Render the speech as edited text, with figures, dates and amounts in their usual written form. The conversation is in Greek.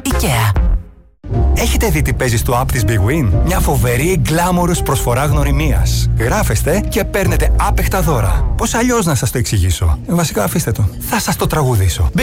IKEA. Έχετε δει τι παίζει στο app της Big Win? Μια φοβερή glamorous προσφορά γνωριμίας. Γράφεστε και παίρνετε άπεχτα δώρα. Πώς αλλιώς να σας το εξηγήσω? Βασικά αφήστε το. Θα σας το τραγουδήσω.